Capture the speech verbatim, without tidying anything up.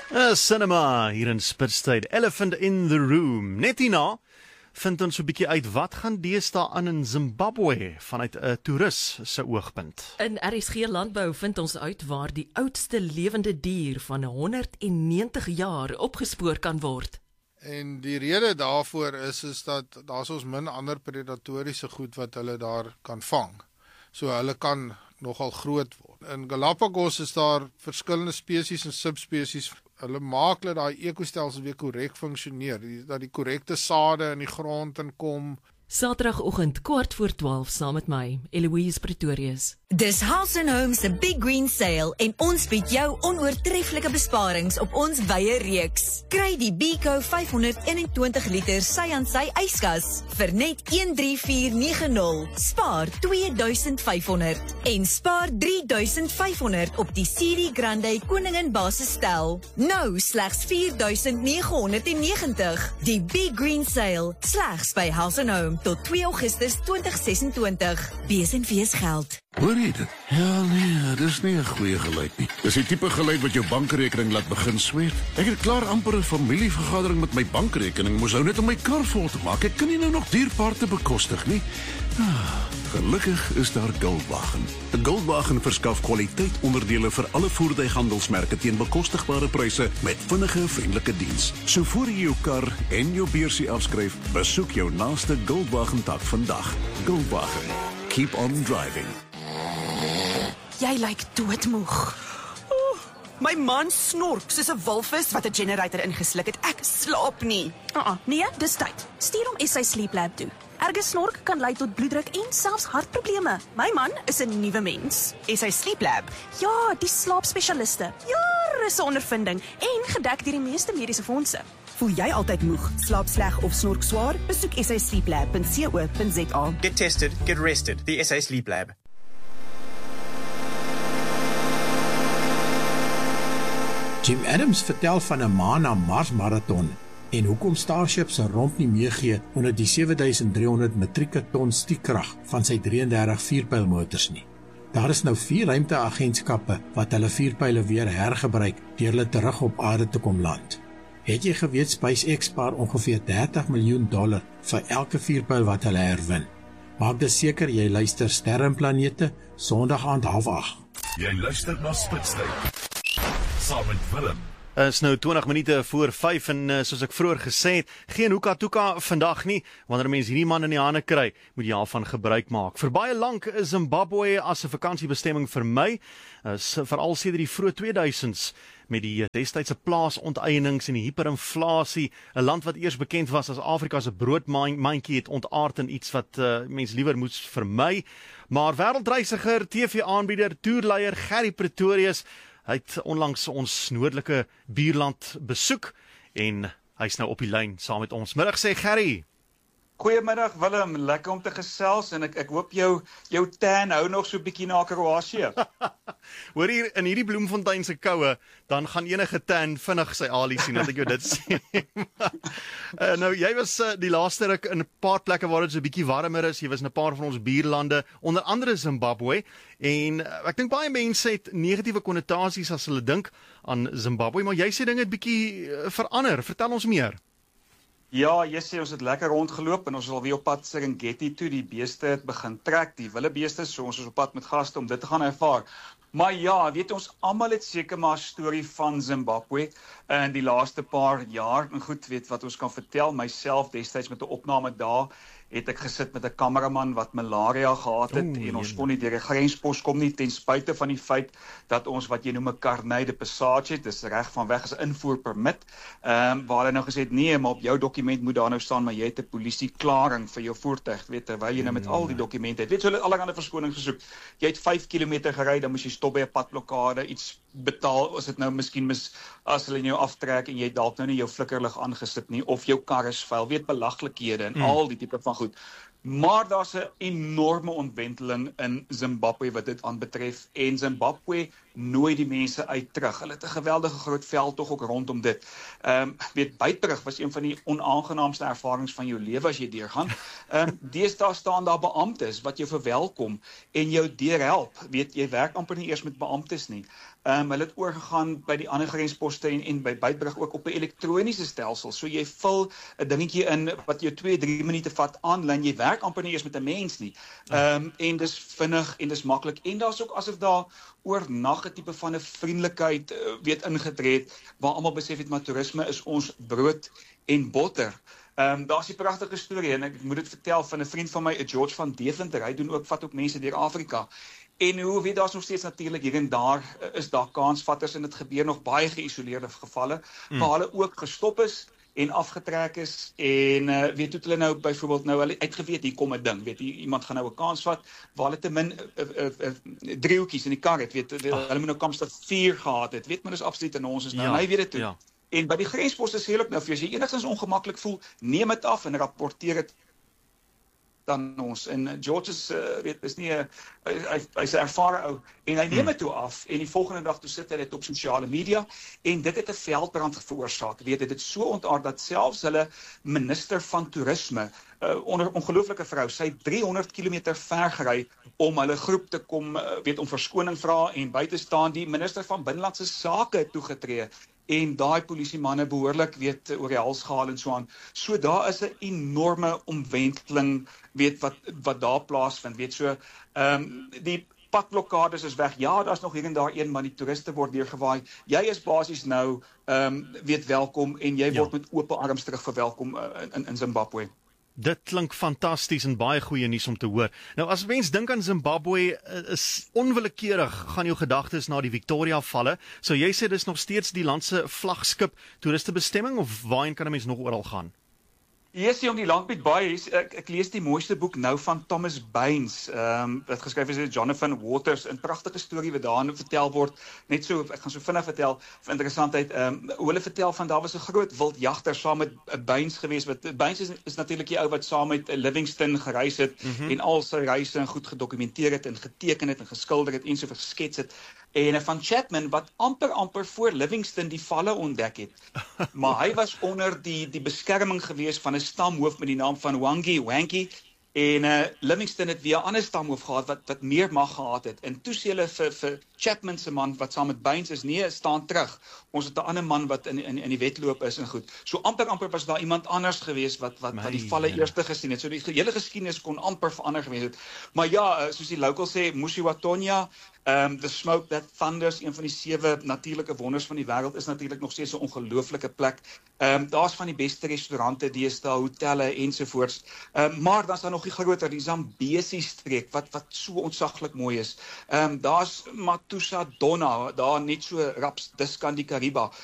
Uh, cinema hier in Spitstyd, Elephant in the Room. Net hierna vind ons so 'n bietjie uit wat gaan deesdae aan in Zimbabwe vanuit 'n toerist se oogpunt. In R S G Landbou vind ons uit waar die oudste lewende dier van honderdnegentig jaar opgespoor kan word. En die rede daarvoor is, is dat daar ons min ander predatoriese goed wat hulle daar kan vang. So hulle kan nogal groot word. In Galapagos is daar verskillende spesies en subspesies. Hulle maak dat daai ekostelsel weer korrek funksioneer, dat die korrekte sade in die grond inkom. Saterdagoggend kwart voor twaalf saam met my, Eloise Pretorius. Dis House and Home se Big Green Sale en ons bied jou onoortreffelike besparings op ons wye reeks. Kry die Beko vyfhonderdeenentwintig liter sy aan sy yskas vir net een drie vier nege nul. Spaar twee duisend vyf honderd en spaar drie duisend vyf honderd op die Siri Grande Koningin basisstel. Nou slegs vier duisend nege honderd negentig. Die Big Green Sale slegs by House and Home tot twee Augustus twintig sesentwintig. B S en V S geld. Hoor jy dit? Ja nee, dis nie 'n goeie geluid nie. Dis die tipe geluid wat jou bankrekening laat begin sweet. Ek het klaar amper 'n familievergadering met my bankrekening, moes hou net om my kar vol te maak. Ek kan nie nou nog dierpaarte bekostig nie. Ah, gelukkig is daar Goldwagen. Goldwagen verskaf kwaliteit onderdele vir alle voertuighandelsmerke teen bekostigbare pryse met vinnige, vriendelike diens. So voor jy jou kar en jou beursie afskryf, besoek jou naaste Goldwagen tak vandag. Goldwagen. Keep on driving. Jy lyk doodmoeg. Oh, my man snork soos 'n walvis wat 'n generator ingesluk het. Ek slaap nie. Uh -uh, nee, dis tyd. Stuur hom S A Sleep Lab toe. Erge snork kan lei tot bloeddruk en selfs hartprobleme. My man is 'n nuwe mens. S A Sleep Lab? Ja, die slaapspesialiste. Jare se ondervinding en gedek deur die meeste mediese fondse. Voel jy altyd moeg, slaap sleg of snork swaar? Besoek s a sleep lab punt co punt z a. Get tested, get rested. The S A Sleep Lab. Jim Adams vertel van 'n maan na Mars marathon en hoekom Starship se romp nie meegee onder die sewe duisend drie honderd metrieke ton stiekkrag van sy drie en dertig vierpylmotors nie. Daar is nou vier ruimteagentskappe wat hulle vierpyle weer hergebruik deur hulle terug op aarde te kom land. Het jy geweet SpaceX spaar ongeveer dertig miljoen dollar vir elke vierpyl wat hulle herwin? Maak dus seker jy luister Sterre en Planete Sondag aand half agt. Jy luister na Spitstyd. Saam met Willem. Is nou twintig minute voor vyf en uh, soos ek vroeër gesê het, geen hoeka toeka vandag nie. Wanneer 'n mens hierdie man in die hande kry, moet jy daarvan gebruik maak. Vir baie lank is Zimbabwe as 'n vakansiebestemming vir my, uh, veral sedert die vroeë tweeduisends met die destydse plaasonteieninge en die hiperinflasie, 'n land wat eers bekend was as Afrika se broodmandjie het ontaard in iets wat uh, mens liewer moes vermy. Maar wêreldreisiger, T V-aanbieder, toerleier Gerry Pretorius, hy het onlangs ons noordelike buurland besoek en hy's nou op die lyn saam met ons. Middag sê Gerry. Goeiemiddag Willem, lekker om te gesels en ek ek hoop jou jou tan hou nog so 'n bietjie na Kroasie. Hoor hier in hierdie Bloemfontein se koue, dan gaan enige tan vinnig sy alie sien, dat ek jou dit sê. uh, nou jy was uh, die laaste ruk in 'n paar plekke waar dit so 'n bietjie warmer is. Jy was in 'n paar van ons buurlande, onder andere Zimbabwe, en uh, ek dink baie mense het negatiewe konnotasies as hulle dink aan Zimbabwe, maar jy sê dinge het bietjie uh, verander. Vertel ons meer. Ja, jy sê ons het lekker rondgeloop en ons is alweer op pad Serengeti toe. Die beeste het begin trek, die wilde beeste, so ons is op pad met gaste om dit te gaan ervaar. Maar ja, weet ons, almal het seker maar 'n storie van Zimbabwe in die laaste paar jaar. En goed, weet wat ons kan vertel, myself destyds met 'n opname daar, het ek gesit met 'n kameraman wat malaria gehad het Oeh, en ons kon nie deur die grenspos kom nie ten spyte van die feit dat ons wat jy noem 'n carnet de passage het, dis reg van weg as 'n invoerpermit. Ehm um, waar hulle nou gesê het nee, maar op jou dokument moet daar nou staan maar jy het 'n polisieklaring vir jou voertuig, weet terwyl jy nou met al die dokumente het. Weet jy, hulle het allerlei verskonings gesoek. Jy het vyf kilometer gery, dan moes jy stop by 'n padblokkade, iets betaal as dit nou miskien mis as hulle jou aftrek en jy dalk nou nie jou flikkerlig aangesit nie of jou kar is vuil, weet belaglikhede en mm. al die tipe van goed. Maar daar's 'n enorme ontwenteling in Zimbabwe wat dit aanbetref en Zimbabwe nooi die mense uit terug. Hulle het 'n geweldige groot veldtog ook rondom dit. Ehm um, weet buiterig was een van die onaangenaamste ervarings van jou lewe as jy deurgaan. Ehm um, deesdae staan daar beamptes wat jou verwelkom en jou deurhelp. Weet jy werk amper nie eers met beamptes nie. Um, hulle het oorgegaan by die ander grensposte en, en by Beitbrug ook op 'n elektroniese stelsel. So jy vul 'n dingetjie in wat jou twee drie minute vat aanlyn. Jy werk amper nie eens met 'n mens nie. Um, en dis vinnig en dis maklik. En daar's ook asof daar oornag 'n tipe van 'n vriendelikheid uh, weet ingetree het, waar almal besef het maar toerisme is ons brood en botter. Um, daar's 'n pragtige storie en ek moet dit vertel van 'n vriend van my, George van Deventer. Hy doen ook vat ook mense deur Afrika. En hoe weet daar's nog steeds natuurlik hier en daar is daar kansvatters en dit gebeur nog baie geïsoleerde gevalle mm. waar hulle ook gestop is en afgetrek is en uh, weet hoe hulle nou byvoorbeeld nou hulle uitgeweet hier kom 'n ding, weet jy, iemand gaan nou 'n kans vat waar hulle te min uh, uh, uh, driehoekies in die kar het, weet hulle, hulle moet nou kampstad vier gehad het, weet maar dis absoluut in ons is nou, ja, hy weet dit toe. Ja. En by die grensposte sê hulle ook nou vir as jy enigstens ongemaklik voel, neem dit af en rapporteer dit dan ons. En George is, uh, weet, is nie, uh, hy, hy's 'n ervare ou, en hy neem dit toe af, en die volgende dag toe sit hy dit op sosiale media, en dit het 'n veldbrand veroorsaak, weet, dit het so ontaard, dat selfs hulle minister van toerisme, uh, onder ongelooflike vrou, sy het driehonderd kilometer ver gery, om hulle groep te kom, uh, weet, om verskoning vra, en by te staan, die minister van Binnelandse Sake toegetree, en daai polisiemanne behoorlik weet oor die hals gehaal en so aan. So daar is 'n enorme omwenteling weet wat wat daar plaasvind. Weet so, ehm um, die padblokkades is weg. Ja, daar's nog hier en daar een, maar die toeriste word deurgewaai. Jy is basies nou ehm um, weet welkom en jy word ja. met oop arms terug verwelkom uh, in in Zimbabwe. Dit klink fantasties en baie goeie nuus om te hoor. Nou as mens dink aan Zimbabwe, is onwillekeurig gaan jou gedagtes na die Victoria-valle. So jy sê dis nog steeds die land se vlaggenskap toeristebestemming of waarheen kan 'n mens nog oral gaan? Yes, om die land met baie, ek, ek lees die mooiste boek nou van Thomas Baines, um, wat geskryf is deur Jonathan Waters, 'n pragtige storie wat daarin vertel word, net so, ek gaan so vinnig vertel, vir interessantheid, um, hoe hulle vertel van, daar was 'n groot wildjagter saam met Baines gewees, wat Baines is, is natuurlik die ou wat saam met Livingston gereis het, mm-hmm. en al sy reise en goed gedokumenteer het, en geteken het, en geskilder het, en so geskets het, en van Chapman, wat amper amper voor Livingston die valle ontdek het, maar hy was onder die, die beskerming gewees van 'n stamhoof met die naam van Wangi Wangi, en uh, Livingston het weer 'n ander stamhoof gehad wat wat meer mag gehad het. En toe sê hulle vir vir Chapman se man wat saam met Baines is, nee, staan terug. Ons het 'n ander man wat in in in die wedloop is en goed. So amper amper was daar iemand anders gewees wat wat wat die valle eerste gesien het. So die hele geskiedenis kon amper verander gewees het. Maar ja, soos die locals sê, Musiwatonia, Um, the Smoke That Thunders, een van die sewe natuurlike wonders van die wêreld, is natuurlik nog steeds 'n ongelooflike plek. Um, Daar's van die beste restaurante, deesdae, hotelle ensovoorts. Um, maar dan's daar nog die groter, die Zambesi streek, wat wat so ontsaglik mooi is. Um, Daar's Matusa Donna, daar net so raps dis kan die Kariba.